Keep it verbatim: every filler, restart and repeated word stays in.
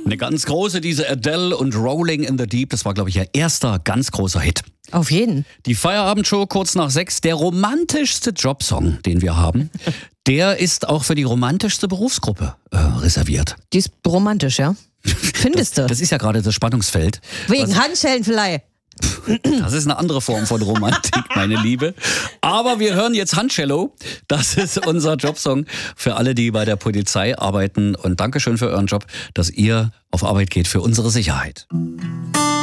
Eine ganz große, diese Adele und Rolling in the Deep, das war, glaube ich, ihr erster ganz großer Hit. Auf jeden. Die Feierabendshow kurz nach sechs, der romantischste Jobsong, den wir haben, der ist auch für die romantischste Berufsgruppe äh, reserviert. Die ist romantisch, ja? Findest Das, du? das ist ja gerade das Spannungsfeld. Wegen Was- Handschellen vielleicht. Das ist eine andere Form von Romantik, meine Liebe. Aber wir hören jetzt Handcello. Das ist unser Jobsong für alle, die bei der Polizei arbeiten. Und Dankeschön für euren Job, dass ihr auf Arbeit geht für unsere Sicherheit.